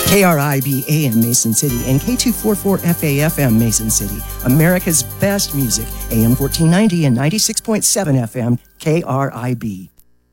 KRIB AM Mason City and K244 FAFM Mason City. America's best music. AM 1490 and 96.7 FM. KRIB.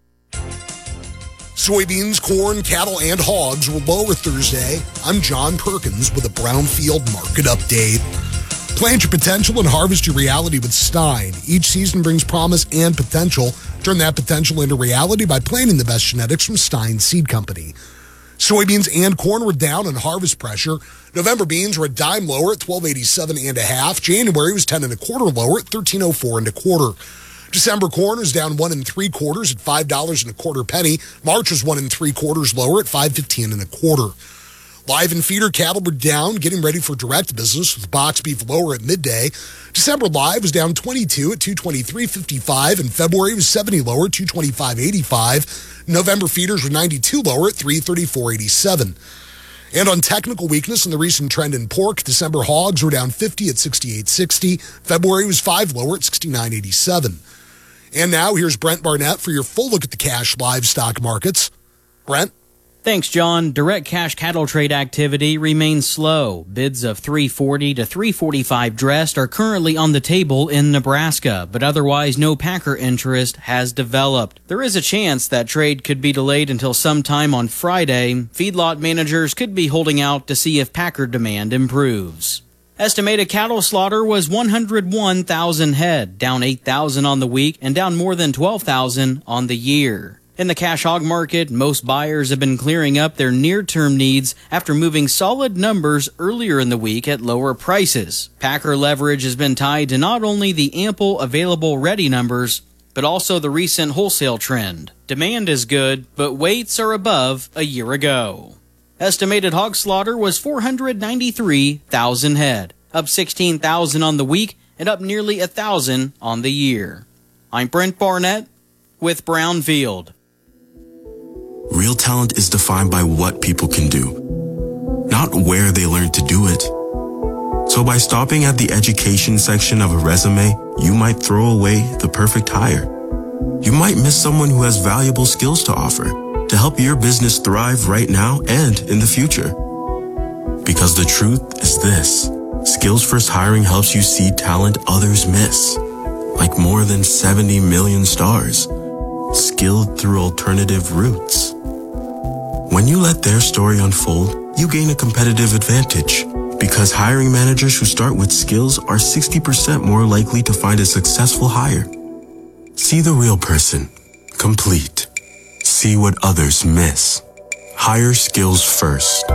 Soybeans, corn, cattle, and hogs were lower Thursday. I'm John Perkins with a Brownfield Market Update. Plant your potential and harvest your reality with Stein. Each season brings promise and potential. Turn that potential into reality by planting the best genetics from Stein Seed Company. Soybeans and corn were down on harvest pressure. November beans were a dime lower at $12.87 and a half. January was 10 1/4 lower at $13.04 and a quarter. December corn was down 1 3/4 at $5 and a quarter penny. March was 1 3/4 lower at $5.15 and a quarter. Live and feeder cattle were down, getting ready for direct business with box beef lower at midday. December live was down 22 at $223.55, and February was 70 lower at $225.85. November feeders were 92 lower at $334.87. And on technical weakness and the recent trend in pork, December hogs were down 50 at $68.60. February was 5 lower at $69.87. And now here's Brent Barnett for your full look at the cash livestock markets. Brent? Thanks, John. Direct cash cattle trade activity remains slow. Bids of $340 to $345 dressed are currently on the table in Nebraska, but otherwise no packer interest has developed. There is a chance that trade could be delayed until sometime on Friday. Feedlot managers could be holding out to see if packer demand improves. Estimated cattle slaughter was 101,000 head, down 8,000 on the week and down more than 12,000 on the year. In the cash hog market, most buyers have been clearing up their near-term needs after moving solid numbers earlier in the week at lower prices. Packer leverage has been tied to not only the ample available ready numbers, but also the recent wholesale trend. Demand is good, but weights are above a year ago. Estimated hog slaughter was 493,000 head, up 16,000 on the week and up nearly 1,000 on the year. I'm Brent Barnett with Brownfield. Real talent is defined by what people can do, not where they learned to do it. So by stopping at the education section of a resume, you might throw away the perfect hire. You might miss someone who has valuable skills to offer to help your business thrive right now and in the future. Because the truth is this: Skills First Hiring helps you see talent others miss, like more than 70 million stars, skilled through alternative routes. When you let their story unfold, you gain a competitive advantage, because hiring managers who start with skills are 60% more likely to find a successful hire. See the real person, complete. See what others miss. Hire skills first.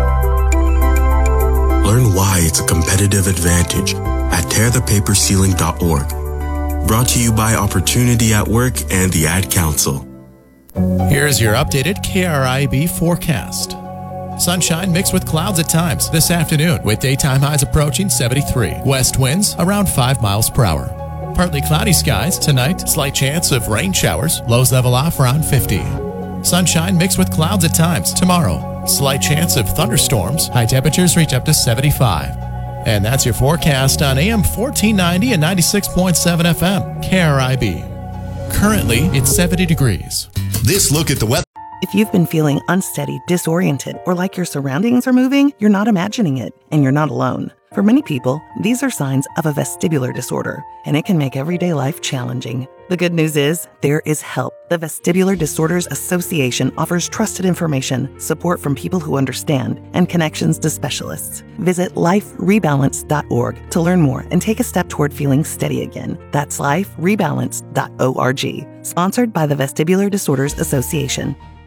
Learn why it's a competitive advantage at tearthepaperceiling.org. Brought to you by Opportunity at Work and the Ad Council. Here's your updated KRIB forecast. Sunshine mixed with clouds at times this afternoon, with daytime highs approaching 73. West winds around 5 miles per hour. Partly cloudy skies tonight, slight chance of rain showers, lows level off around 50. Sunshine mixed with clouds at times tomorrow. Slight chance of thunderstorms, high temperatures reach up to 75. And that's your forecast on AM 1490 and 96.7 FM, KRIB. Currently, it's 70 degrees. This look at the weather. If you've been feeling unsteady, disoriented, or like your surroundings are moving, you're not imagining it, and you're not alone. For many people, these are signs of a vestibular disorder, and it can make everyday life challenging. The good news is, there is help. The Vestibular Disorders Association offers trusted information, support from people who understand, and connections to specialists. Visit liferebalance.org to learn more and take a step toward feeling steady again. That's liferebalance.org. Sponsored by the Vestibular Disorders Association.